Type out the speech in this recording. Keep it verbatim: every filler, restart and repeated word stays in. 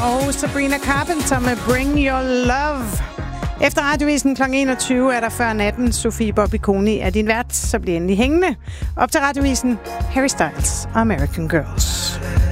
og Sabrina Carpenter med Bring Your Love. Efter Radiovisen klokken enogtyve er der før natten. Sofie Bobby-Koni er din vært, så bliver endelig hængende. Op til Radiovisen, Harry Styles og American Girls.